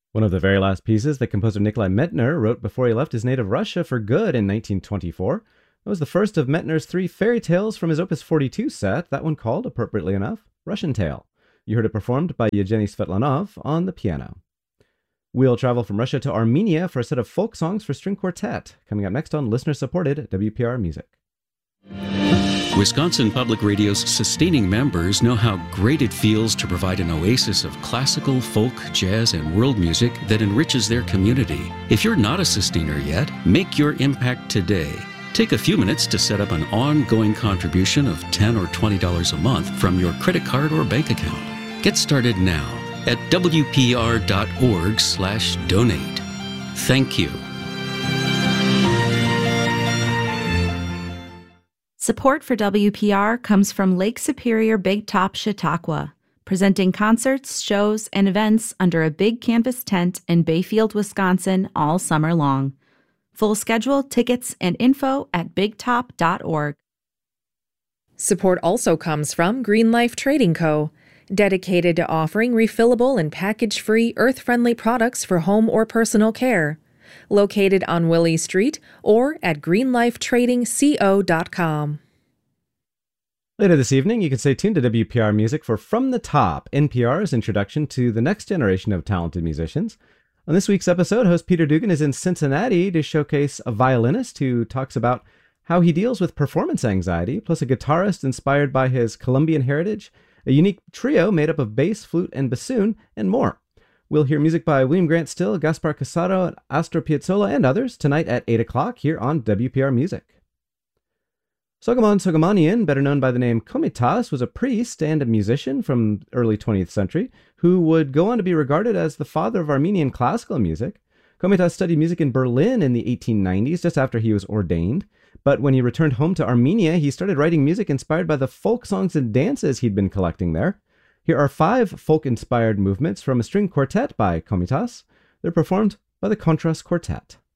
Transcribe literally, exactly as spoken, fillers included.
One of the very last pieces that composer Nikolai Medtner wrote before he left his native Russia for good in nineteen twenty-four. That was the first of Medtner's three fairy tales from his Opus forty-two set, that one called, appropriately enough, Russian Tale. You heard it performed by Yevgeny Svetlanov on the piano. We'll travel from Russia to Armenia for a set of folk songs for string quartet, coming up next on listener-supported W P R Music. Wisconsin Public Radio's sustaining members know how great it feels to provide an oasis of classical, folk, jazz, and world music that enriches their community. If you're not a sustainer yet, make your impact today. Take a few minutes to set up an ongoing contribution of ten dollars or twenty dollars a month from your credit card or bank account. Get started now at W P R dot org slash donate. Thank you. Support for W P R comes from Lake Superior Big Top Chautauqua, presenting concerts, shows, and events under a big canvas tent in Bayfield, Wisconsin all summer long. Full schedule, tickets, and info at big top dot org. Support also comes from Green Life Trading Co., dedicated to offering refillable and package-free, earth-friendly products for home or personal care. Located on Willie Street or at green life trading co dot com. Later this evening, you can stay tuned to W P R Music for From the Top, N P R's introduction to the next generation of talented musicians. On this week's episode, host Peter Dugan is in Cincinnati to showcase a violinist who talks about how he deals with performance anxiety, plus a guitarist inspired by his Colombian heritage, a unique trio made up of bass, flute, and bassoon, and more. We'll hear music by William Grant Still, Gaspar Casado, Astor Piazzolla, and others tonight at eight o'clock here on W P R Music. Soghomon Soghomonian, better known by the name Komitas, was a priest and a musician from early twentieth century who would go on to be regarded as the father of Armenian classical music. Komitas studied music in Berlin in the eighteen nineties, just after he was ordained. But when he returned home to Armenia, he started writing music inspired by the folk songs and dances he'd been collecting there. Here are five folk-inspired movements from a string quartet by Komitas. They're performed by the Contras Quartet.